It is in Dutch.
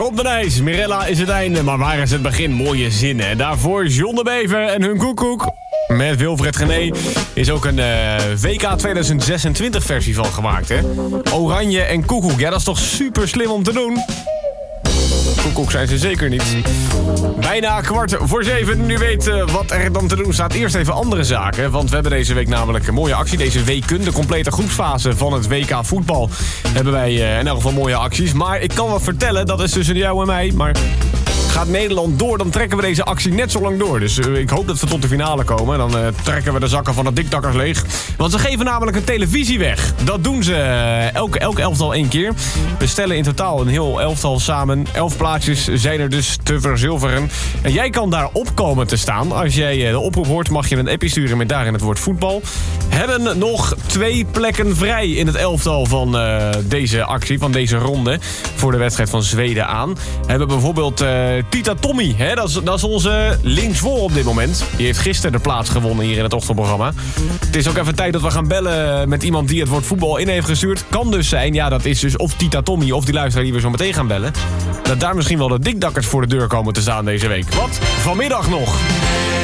Rob de Nijs, Mirella is het einde, maar waar is het begin? Mooie zinnen. En daarvoor John de Bever en hun koekoek. Met Wilfred Gené is ook een WK 2026 versie van gemaakt, hè? Oranje en koekoek, ja, dat is toch super slim om te doen? Koekoek zijn ze zeker niet. Bijna 6:15. Nu weet wat er dan te doen staat. Eerst even andere zaken. Want we hebben deze week namelijk een mooie actie. Deze weken, de complete groepsfase van het WK voetbal, hebben wij in elk geval mooie acties. Maar ik kan wel vertellen, dat is tussen jou en mij. Maar gaat Nederland door, dan trekken we deze actie net zo lang door. Dus ik hoop dat we tot de finale komen. Dan trekken we de zakken van de dikdakkers leeg. Want ze geven namelijk een televisie weg. Dat doen ze elk elftal 1 keer. We stellen in totaal een heel elftal samen. 11 plaatsjes zijn er dus te verzilveren. En jij kan daar op komen te staan. Als jij de oproep hoort, mag je een appje sturen met daarin het woord voetbal. Hebben nog 2 plekken vrij in het elftal van deze actie, van deze ronde. Voor de wedstrijd van Zweden aan. Hebben bijvoorbeeld Tita Tommy, hè? Dat is onze linksvoor op dit moment. Die heeft gisteren de plaats gewonnen hier in het ochtendprogramma. Het is ook even tijd dat we gaan bellen met iemand die het woord voetbal in heeft gestuurd. Kan dus zijn, ja, dat is dus of Tita Tommy of die luisteraar die we zo meteen gaan bellen. Dat daar misschien wel de dikdakkers voor de deur komen te staan deze week. Wat? Vanmiddag nog.